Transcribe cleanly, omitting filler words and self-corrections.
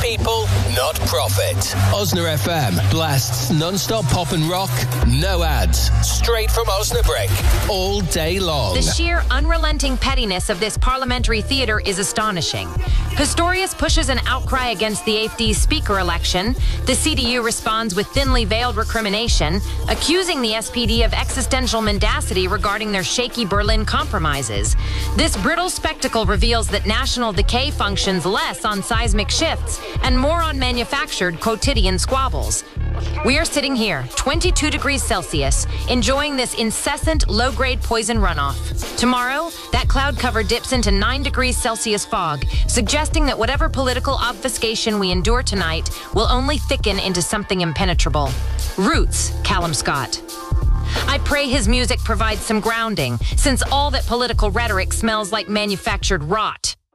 people, not profit. Osna FM blasts non-stop pop and rock, no ads, straight from Osnabrück, all day long. The sheer unrelenting pettiness of this parliamentary theatre is astonishing. Pistorius pushes an outcry against the AfD's speaker election. The CDU responds with thinly veiled recrimination, accusing the SPD of existential mendacity regarding their shaky Berlin compromises. This brittle spectacle reveals that national decay functions less on seismic shifts and more on manufactured quotidian squabbles. We are sitting here, 22 degrees Celsius, enjoying this incessant low-grade poison runoff. Tomorrow, that cloud cover dips into 9 degrees Celsius fog, suggesting that whatever political obfuscation we endure tonight will only thicken into something impenetrable. Roots, Callum Scott. I pray his music provides some grounding, since all that political rhetoric smells like manufactured rot.